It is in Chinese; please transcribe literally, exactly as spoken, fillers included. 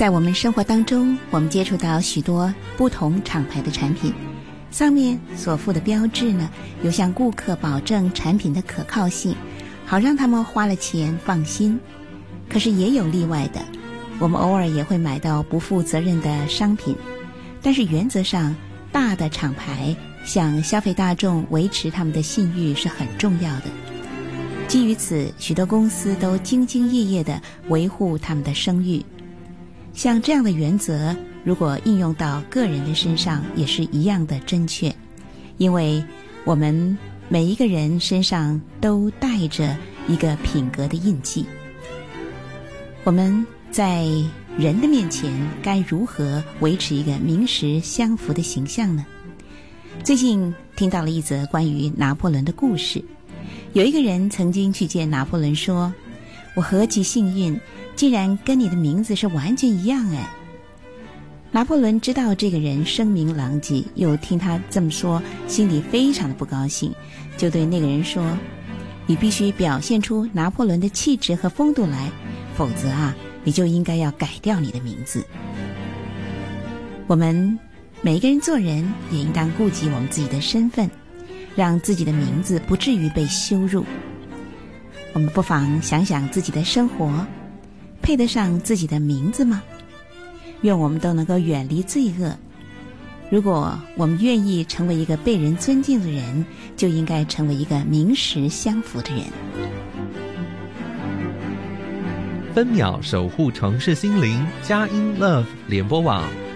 在我们生活当中，我们接触到许多不同厂牌的产品，上面所附的标志呢，有向顾客保证产品的可靠性，好让他们花了钱放心。可是也有例外的，我们偶尔也会买到不负责任的商品，但是原则上，大的厂牌向消费大众维持他们的信誉是很重要的。基于此，许多公司都兢兢业业地维护他们的声誉。像这样的原则，如果应用到个人的身上，也是一样的正确，因为我们每一个人身上都带着一个品格的印记。我们在人的面前该如何维持一个名实相符的形象呢？最近听到了一则关于拿破仑的故事，有一个人曾经去见拿破仑说，我何其幸运，竟然跟你的名字是完全一样哎。拿破仑知道这个人声名狼藉，又听他这么说，心里非常的不高兴，就对那个人说，你必须表现出拿破仑的气质和风度来，否则啊，你就应该要改掉你的名字。我们每一个人做人也应当顾及我们自己的身份，让自己的名字不至于被羞辱。我们不妨想想自己的生活，配得上自己的名字吗？愿我们都能够远离罪恶。如果我们愿意成为一个被人尊敬的人，就应该成为一个名实相符的人。 分秒守护城市心灵，佳音 Love 联播网